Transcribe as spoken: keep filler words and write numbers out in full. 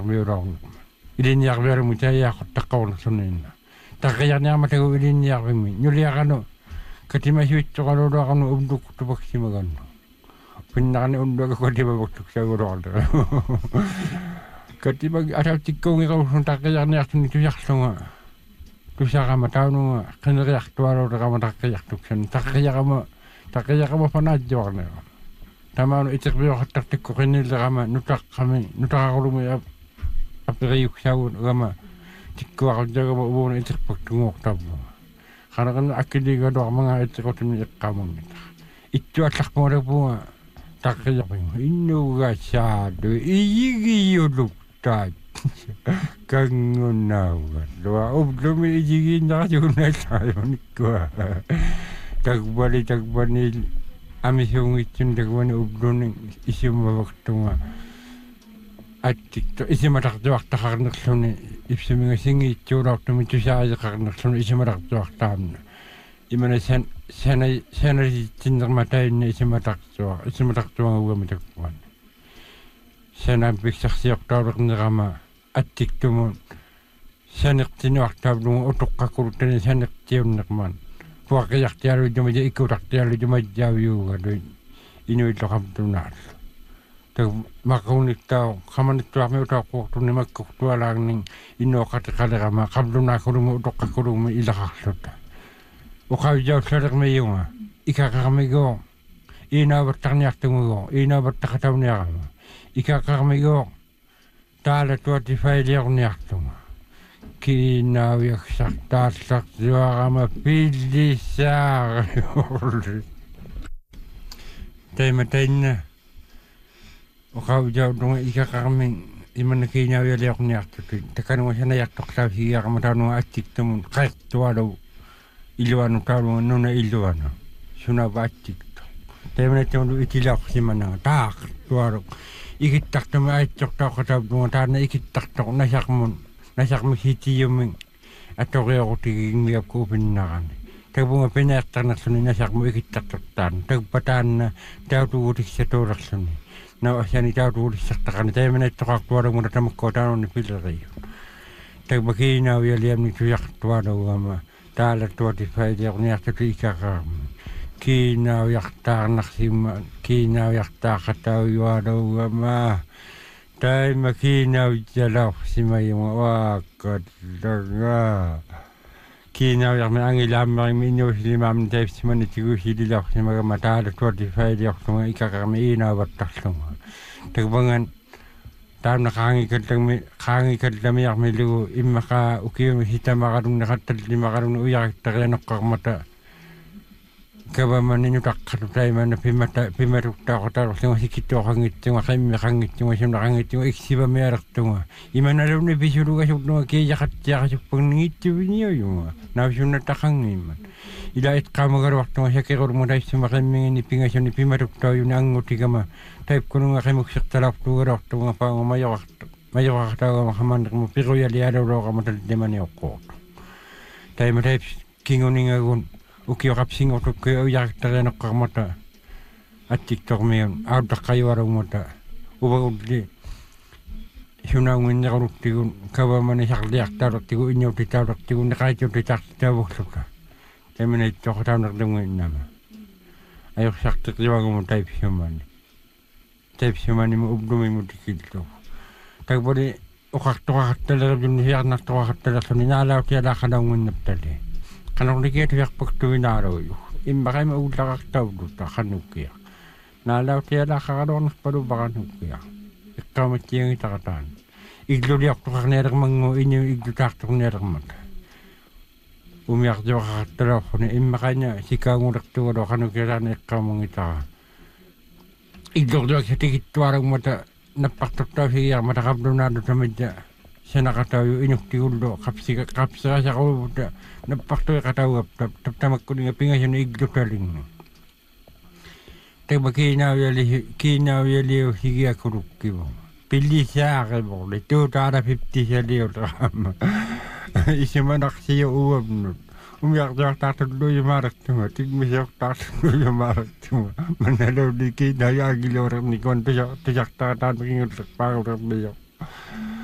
miurong iliniarviaru mutaiaqottaqqornersunniinna taqqiyarniarmategu iliniarvimi nuliaqanu katimasuittoqaluuruaqanu umtuktupaksimagannu pinnaqani unduaga kotimavoktuksaguruartera katimag atautikkuungiqaussun taqqiyarniartuni tusarlunga tusaqama taununga qineriartualuureqama taqqiyartuksan taqqiyaqama taqqiyaqama panaajjuarnera tamaanu itirviortartikku qinillerama nutaqqami nutaqaqulumi aperiuksaagun gama tikkuaqutjagama uuna itirpaktunguortarmu qanaqanna akkiligaluarmanga itiqutimi iqqaamungita ittuallaqmuulapuga taqqiyarpingu innuugasaadu iyigiyuluktaat kangunauga lua ublumi ijigiinnarasuunaallaayonikkuа tagbali tagbani amisuungitsun tagbani ubluni isumavaktunga attikto isimataqtuartaqarnerluni ipsuminga singiitsuulaartumi tusaajeqarnerluni isimataqtuartaamna imana san sana sanalitsinnermatainna isimataqtuar isimataqtuangauгами takkuan sanam piksarsiortaalernerama attiktumun sanertinuartaavlungu utoqqakulutani sanertiunnerman puaqiartialu jumaja ikkutartialu jumajjaaviuga lui inuilloqamtunaal tag maqunittaa qamanittuarmi utaqquortunni makkuktualaarning innuoqatiqalerama qablunaakulumu utoqqakulumi ilaqarluta uqavijautsalermiyunga ikaqarmigo inaavattarniartumugo inaavattakatauniarama ikaqarmigo taala tuatifailiorniartunga kiinaaviaksartaallaartuarama pillisaariorli taimatainna uqavijautunga ikaqarmin imana kiinaavialiorniartuti takanunga sanayartoqtaavsigiaqama taanunga attiktumun qaertualu iluanu taununga nuna iluanu sunava attiktu taimanattamulu itilaaqsimananga taaqtualu ikittartumi aitsortaaqataavtunga taana ikittartoq nasarmun nasarmu sitiyumin atoriorutigiingmiapku upinnarani tagbunga pinaertarnerluni nasarmu ikittartortaan tagpataanna tautugutikssatuulerluni nau asani tautugutiksertaqani taimanattoqartualunguna tamakko taanunni pileriu tagmakiinauialiamni tuyartualugama taalattuatifailiorniartuti ikaqaarma kiinauiartaarnarsima kiinauiartaaqatauyualugama taima kiinauijalaorsimayunga waaqallaga kiinauiarmi angilaammerimi innuusilimaamni taipsimani tiguusililaorsimagama taalattuatifailiortunga ikaqaarmi iinauvattarlunga tagbangan taamna qaangikallami qaangikallamiarmilugu immaqa ukiumi hitamaqalunna qattallimaqalunna uyaqittarianoqqarmata kavamani nutaqqatu taimana pimata pimaruttaaqotaarlunga sikittuoqangittunga qimmiqangittunga sunaqangittunga iksivamialertunga imanalunni pisulugasuktunga kiiyaqattiaqasuppangittuvinniuyunga nausunnataqangiimman ila itqaamagaluartunga sakirulunga taissuma qimmingini pingasuni pimaruttauyuna anggutikama taipkununga qimuksertalartuugaluartunga paanga majoraqta majoraqtaagama qamannermu piruyalialuloqama tallimaniuqqoortu taima taip kinguningagun ukioqapsingortukku uyaqtarianoqqarmata attiktormiun autaqqayualungmata uvagulli sunaunginneruluktigun kavamani sarliartaalertigu inniutitaalertigu neqaitiutitaartitaavugluka taminattoqataunerlunguinnama ajorsartiqiuagumu taipsumani taipsumanima ublumimu tikillu tagbali uqartoqaqattalerulunni hiarnartoqaqattalerluni naalautialaaqalaunginnaptali qanornikiatujarpaktuvinaaluuju immaqaima ullaqartaulluta qannukkia naalautialaaqaqalornerpalu paqannukkia iqqaamattiangitaqataan igluliartuqarnialermangu inu iglutaartornialermata umiartuaqaqattalaorruni immaqaina sikaangulertugalu qannukkialaana iqqaamungitaqa iglortuaksatikittualugmata nappartortausigiarmata qablunaalu tamadja sanaqatauyu inuktigullu qapsika qapsirasaquluvuta nappartuiqataugapta taptamakkulinga pingasuni iglutalingu tagma kiinauiali kiinauialiu higiakulukkivu pillisaaqivorli tuutaala fiftisaliutraqama isimanaqsiyu uamnut umiartuartaartulluujumaarertunga tigmisiortaartulluujumaarertunga manalulli kiinauiagiluorernikon tusartaqataanmikingullerpaagullermiyo